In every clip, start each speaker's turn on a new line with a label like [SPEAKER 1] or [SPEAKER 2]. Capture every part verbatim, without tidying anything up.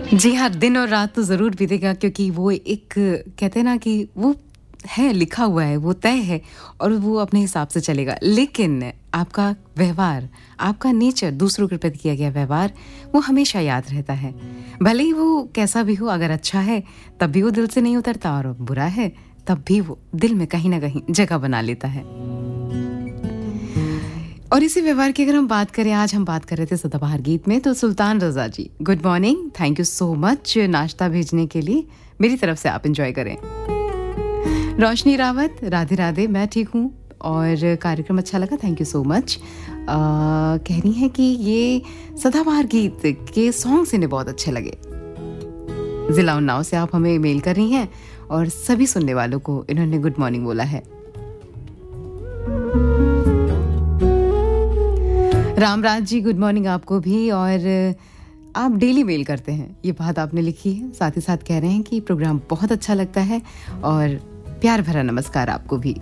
[SPEAKER 1] जी हाँ, दिन और रात तो ज़रूर बीतेगा क्योंकि वो एक कहते हैं ना कि वो है, लिखा हुआ है, वो तय है और वो अपने हिसाब से चलेगा। लेकिन आपका व्यवहार, आपका नेचर, दूसरों के प्रति किया गया व्यवहार, वो हमेशा याद रहता है। भले ही वो कैसा भी हो, अगर अच्छा है, तब भी वो दिल से नहीं उतरता और बुरा है, तब भी वो दिल में कहीं न कहीं जगह बना लेता है। और इसी व्यवहार की अगर हम बात करें, आज हम बात कर रहे थे सदाबहार गीत में, तो सुल्तान रज़ा जी, good morning, thank you so much नाश्ता भेजने के लिए। मेरी तरफ से आप एंजॉय करें। रोशनी रावत, राधे राधे, मैं ठीक हूँ और कार्यक्रम अच्छा लगा, थैंक यू सो मच। कह रही हैं कि ये सदाबहार गीत के सॉन्ग्स इन्हें बहुत अच्छे लगे। जिला उन्नाव से आप हमें मेल कर रही हैं और सभी सुनने वालों को इन्होंने गुड मॉर्निंग बोला है। रामराज जी, गुड मॉर्निंग आपको भी। और आप डेली मेल करते हैं, ये बात आपने लिखी है। साथ ही साथ कह रहे हैं कि प्रोग्राम बहुत अच्छा लगता है और प्यार भरा नमस्कार आपको भी।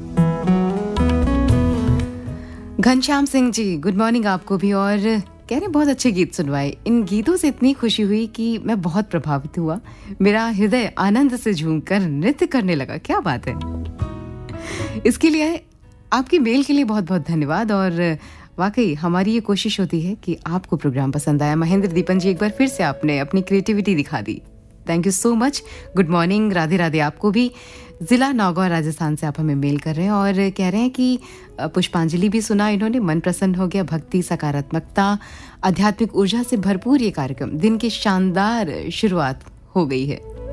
[SPEAKER 1] घनश्याम सिंह जी, गुड मॉर्निंग आपको भी। और कह रहे हैं बहुत अच्छे गीत सुनवाए। इन गीतों से इतनी खुशी हुई कि मैं बहुत प्रभावित हुआ। मेरा हृदय आनंद से झूमकर नृत्य करने लगा। क्या बात है। इसके लिए, आपकी मेल के लिए बहुत बहुत धन्यवाद। और वाकई हमारी ये कोशिश होती है कि आपको प्रोग्राम पसंद आया। महेंद्र दीपन जी, एक बार फिर से आपने अपनी क्रिएटिविटी दिखा दी, thank you so much. Good morning, Radhe Radhe आपको भी। जिला नागौर राजस्थान से आप हमें मेल कर रहे हैं और कह रहे हैं कि पुष्पांजलि भी सुना इन्होंने, मन प्रसन्न हो गया। भक्ति, सकारात्मकता, आध्यात्मिक ऊर्जा से भरपूर ये कार्यक्रम, दिन की शानदार शुरुआत हो गई है।